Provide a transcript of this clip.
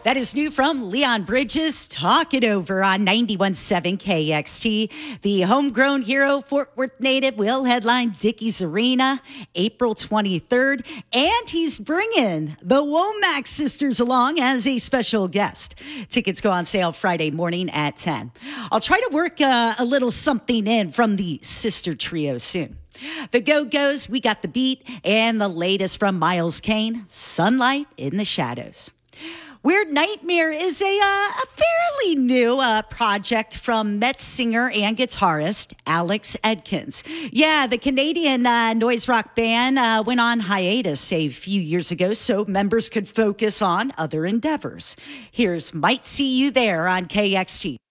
That is new from Leon Bridges. Talk it over on 91.7 KXT. The homegrown hero, Fort Worth native, will headline Dickies Arena April 23rd. And he's bringing the Womack sisters along as a special guest. Tickets go on sale Friday morning at 10. I'll try to work a little something in from the sister trio soon. The Go-Go's, We Got the Beat, and the latest from Miles Kane, Sunlight in the Shadows. Weird Nightmare is a fairly new project from Met singer and guitarist Alex Edkins. Yeah, the Canadian noise rock band went on hiatus a few years ago so members could focus on other endeavors. Here's Might See You There on KXT.